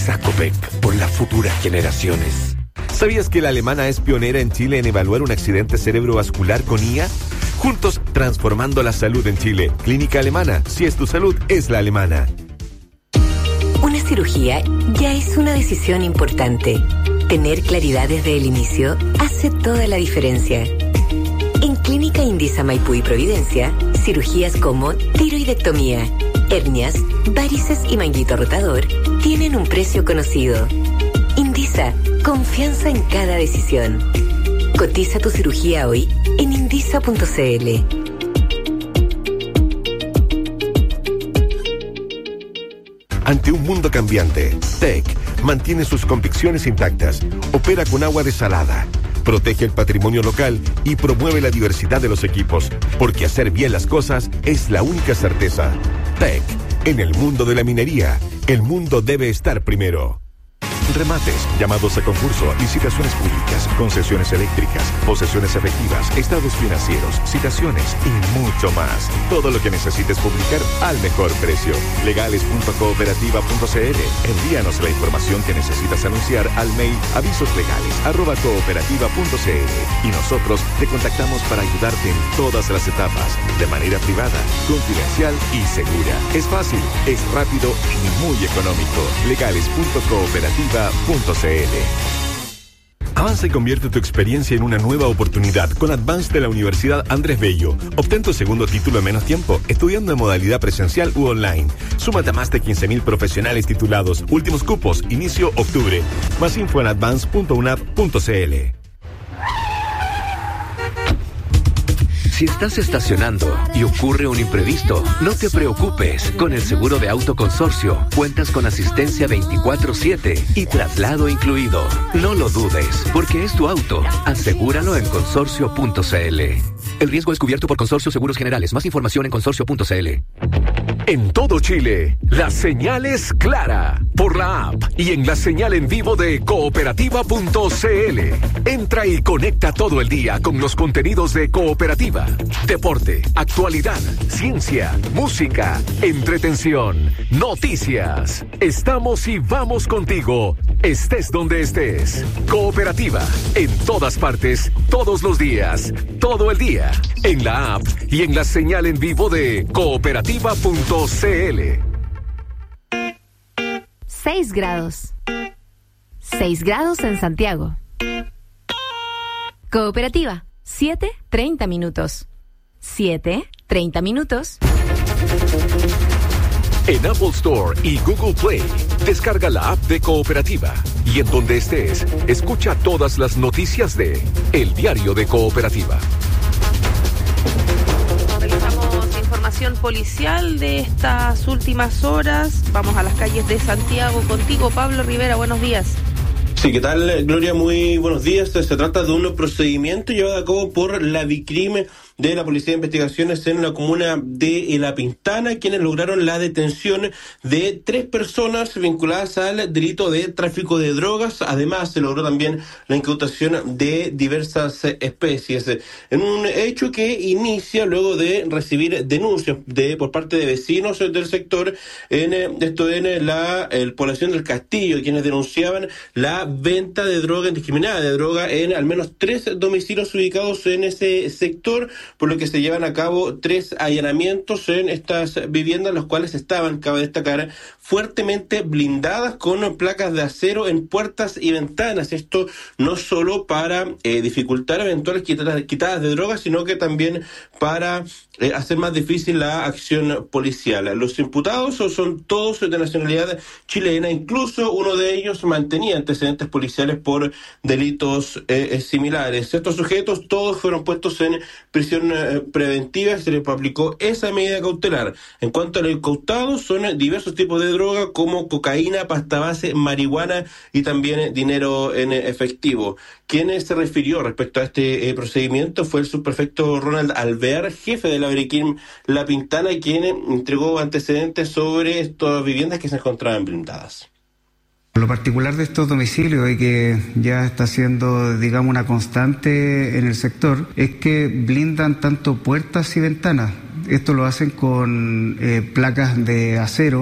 Sacopec, por las futuras generaciones. ¿Sabías que la alemana es pionera en Chile en evaluar un accidente cerebrovascular con IA? Juntos, transformando la salud en Chile. Clínica Alemana. Si es tu salud, es la alemana. Una cirugía ya es una decisión importante. Tener claridad desde el inicio hace toda la diferencia. En Clínica Indisa Maipú y Providencia, cirugías como tiroidectomía, hernias, varices y manguito rotador tienen un precio conocido. Indisa, confianza en cada decisión. Cotiza tu cirugía hoy en indisa.cl. Ante un mundo cambiante, TEC mantiene sus convicciones intactas, opera con agua desalada, protege el patrimonio local y promueve la diversidad de los equipos, porque hacer bien las cosas es la única certeza. TEC, en el mundo de la minería, el mundo debe estar primero. Remates, llamados a concurso, licitaciones públicas, concesiones eléctricas, posesiones efectivas, estados financieros, citaciones y mucho más. Todo lo que necesites publicar al mejor precio. Legales.cooperativa.cl. Envíanos la información que necesitas anunciar al mail avisoslegales@cooperativa.cl y nosotros te contactamos para ayudarte en todas las etapas, de manera privada, confidencial y segura. Es fácil, es rápido y muy económico. Legales.cooperativa.cl. Avanza y convierte tu experiencia en una nueva oportunidad con Advance de la Universidad Andrés Bello. Obtén tu segundo título en menos tiempo, estudiando en modalidad presencial u online. Súmate a más de 15.000 profesionales titulados. Últimos cupos, inicio octubre. Más info en advance.unap.cl. Si estás estacionando y ocurre un imprevisto, no te preocupes. Con el seguro de auto Consorcio, cuentas con asistencia 24/7 y traslado incluido. No lo dudes, porque es tu auto. Asegúralo en consorcio.cl. El riesgo es cubierto por Consorcio Seguros Generales. Más información en consorcio.cl. En todo Chile, la señal es clara. Por la app y en la señal en vivo de cooperativa.cl. Entra y conecta todo el día con los contenidos de Cooperativa. Deporte, actualidad, ciencia, música, entretención, noticias. Estamos y vamos contigo, estés donde estés. Cooperativa, en todas partes, todos los días, todo el día. En la app y en la señal en vivo de cooperativa.cl. 6 grados. 6 grados en Santiago. Cooperativa, 7:30 minutos. 7:30 minutos. En Apple Store y Google Play, descarga la app de Cooperativa y en donde estés, escucha todas las noticias de El Diario de Cooperativa. Información policial de estas últimas horas. Vamos a las calles de Santiago contigo, Pablo Rivera. Buenos días. Sí, ¿qué tal, Gloria? Muy buenos días. Se trata de un procedimiento llevado a cabo por la Vicrim de la Policía de Investigaciones en la comuna de La Pintana, quienes lograron la detención de 3 personas vinculadas al delito de tráfico de drogas. Además, se logró también la incautación de diversas especies. En un hecho que inicia luego de recibir denuncias por parte de vecinos del sector, en la población del Castillo, quienes denunciaban la venta de droga indiscriminada, de droga en al menos 3 domicilios ubicados en ese sector, por lo que se llevan a cabo 3 allanamientos en estas viviendas, las cuales estaban, cabe destacar, fuertemente blindadas con placas de acero en puertas y ventanas. Esto no solo para dificultar eventuales quitadas de drogas, sino que también para hacer más difícil la acción policial. Los imputados son todos de nacionalidad chilena, incluso uno de ellos mantenía antecedentes policiales por delitos similares. Estos sujetos todos fueron puestos en prisión preventiva y se les aplicó esa medida cautelar. En cuanto a los incautados, son diversos tipos de droga como cocaína, pasta base, marihuana y también dinero en efectivo. Quien se refirió respecto a este procedimiento fue el subprefecto Ronald Alvear, jefe de la Vicrim La Pintana, quien entregó antecedentes sobre estas viviendas que se encontraban blindadas. Lo particular de estos domicilios y que ya está siendo, digamos, una constante en el sector es que blindan tanto puertas y ventanas. Esto lo hacen con placas de acero